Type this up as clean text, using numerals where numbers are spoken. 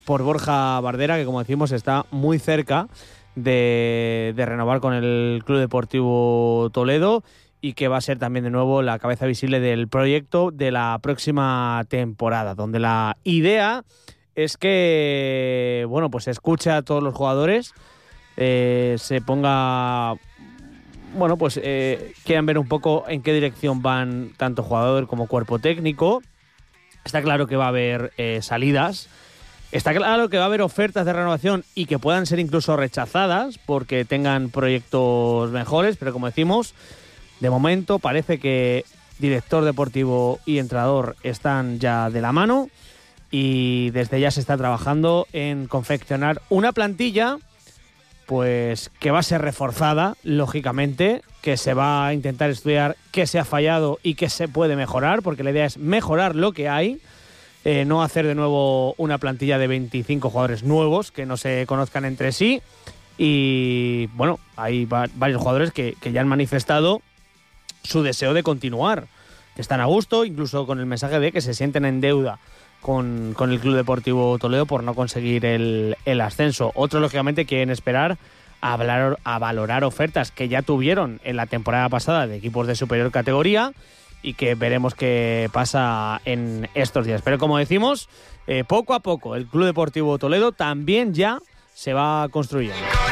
por Borja Bardera, que como decimos está muy cerca de renovar con el Club Deportivo Toledo y que va a ser también de nuevo la cabeza visible del proyecto de la próxima temporada, donde la idea es que, bueno, pues se escuche a todos los jugadores, se ponga, bueno, pues quieran ver un poco en qué dirección van tanto jugador como cuerpo técnico. Está claro que va a haber salidas. Está claro que va a haber ofertas de renovación y que puedan ser incluso rechazadas porque tengan proyectos mejores, pero como decimos, de momento parece que director deportivo y entrenador están ya de la mano y desde ya se está trabajando en confeccionar una plantilla pues que va a ser reforzada, lógicamente, que se va a intentar estudiar qué se ha fallado y qué se puede mejorar, porque la idea es mejorar lo que hay. No hacer de nuevo una plantilla de 25 jugadores nuevos que no se conozcan entre sí. Y bueno, hay varios jugadores que ya han manifestado su deseo de continuar, que están a gusto, incluso con el mensaje de que se sienten en deuda con el Club Deportivo Toledo por no conseguir el ascenso. Otros, lógicamente, quieren esperar a valorar ofertas que ya tuvieron en la temporada pasada de equipos de superior categoría y que veremos qué pasa en estos días. Pero como decimos, poco a poco el Club Deportivo Toledo también ya se va construyendo.